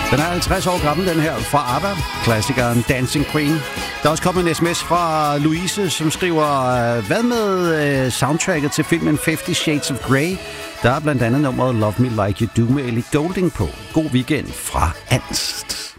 Den er 50 år gammel, den her, fra ABBA, klassikeren Dancing Queen. Der er også kommet en sms fra Louise, som skriver, hvad med soundtracket til filmen 50 Shades of Grey? Der er blandt andet nummeret Love Me Like You Do med Ellie Goulding på. God weekend fra Ernst.